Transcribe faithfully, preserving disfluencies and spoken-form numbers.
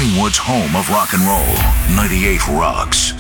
Greenwood's home of rock and roll, ninety-eight Rocks.